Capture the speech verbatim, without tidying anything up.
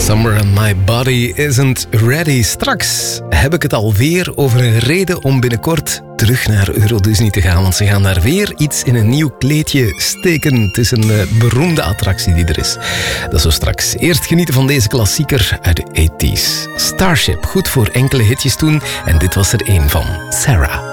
Summer and my body isn't ready. Straks heb ik het alweer over een reden om binnenkort terug naar Euro Disney te gaan. Want ze gaan daar weer iets in een nieuw kleedje steken. Het is een uh, beroemde attractie die er is. Dat is zo straks. Eerst genieten van deze klassieker uit de tachtiger. Starship, goed voor enkele hitjes toen. En dit was er één van. Sarah.